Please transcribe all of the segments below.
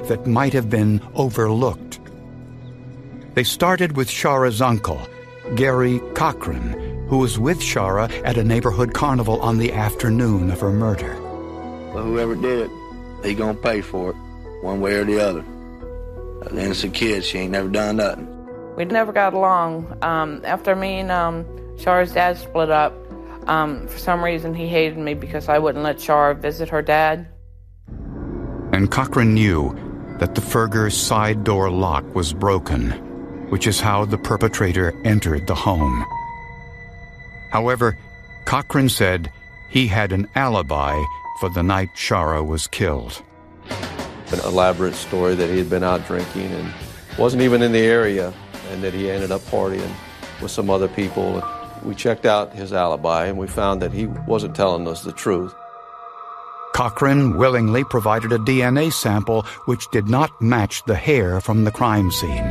that might have been overlooked. They started with Shara's uncle, Gary Cochran, who was with Shara at a neighborhood carnival on the afternoon of her murder. Well, whoever did it, he gonna pay for it, one way or the other. An innocent kid, she ain't never done nothing. We never got along. After me and Shara's dad split up, for some reason he hated me because I wouldn't let Shara visit her dad. And Cochran knew that the Ferger side door lock was broken, which is how the perpetrator entered the home. However, Cochran said he had an alibi for the night Shara was killed. An elaborate story that he had been out drinking and wasn't even in the area, and that he ended up partying with some other people. We checked out his alibi and we found that he wasn't telling us the truth. Cochran willingly provided a DNA sample which did not match the hair from the crime scene.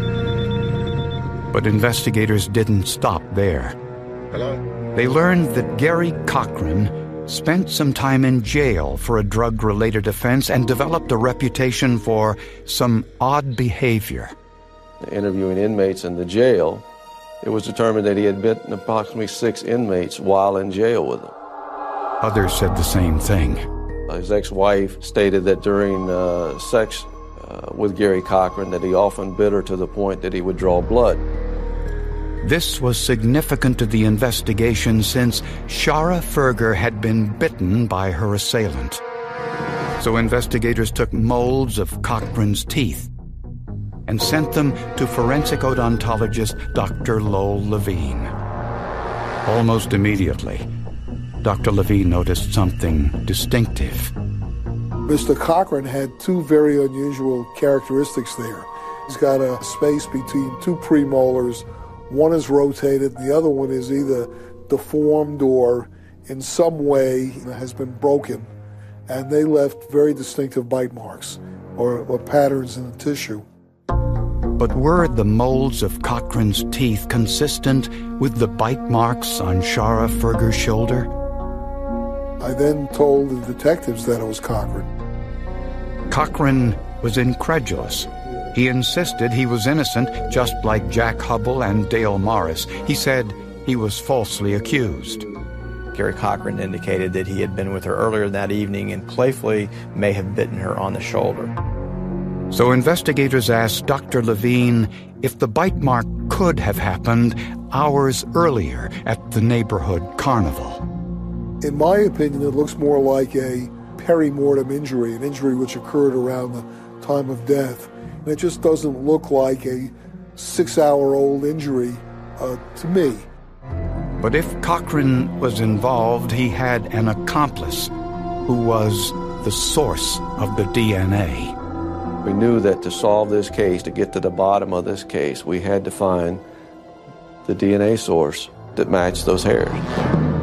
But investigators didn't stop there. They learned that Gary Cochran spent some time in jail for a drug-related offense and developed a reputation for some odd behavior. Interviewing inmates in the jail, it was determined that he had bitten approximately 6 inmates while in jail with them. Others said the same thing. His ex-wife stated that during sex with Gary Cochran that he often bit her to the point that he would draw blood. This was significant to the investigation since Shara Ferger had been bitten by her assailant. So investigators took molds of Cochran's teeth and sent them to forensic odontologist Dr. Lowell Levine. Almost immediately, Dr. Levine noticed something distinctive. Mr. Cochran had 2 very unusual characteristics there. He's got a space between 2 premolars. One is rotated, the other one is either deformed or in some way has been broken. And they left very distinctive bite marks or patterns in the tissue. But were the molds of Cochran's teeth consistent with the bite marks on Shara Ferger's shoulder? I then told the detectives that it was Cochran. Cochran was incredulous. He insisted he was innocent, just like Jack Hubble and Dale Morris. He said he was falsely accused. Gary Cochran indicated that he had been with her earlier that evening and playfully may have bitten her on the shoulder. So investigators asked Dr. Levine if the bite mark could have happened hours earlier at the neighborhood carnival. In my opinion, it looks more like a perimortem injury, an injury which occurred around the time of death. And it just doesn't look like a 6-hour-old injury to me. But if Cochran was involved, he had an accomplice who was the source of the DNA. We knew that to solve this case, to get to the bottom of this case, we had to find the DNA source that matched those hairs.